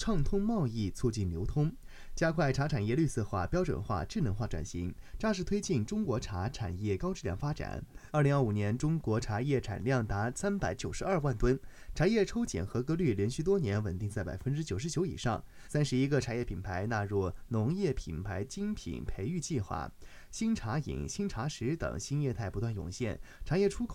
畅通贸易，促进流通，加快茶产业绿色化、标准化、智能化转型，扎实推进中国茶产业高质量发展。2025年，中国茶叶产量达392万吨，茶叶抽检合格率连续多年稳定在99%以上。31个茶叶品牌纳入农业品牌精品培育计划，新茶饮、新茶食等新业态不断涌现，茶叶出口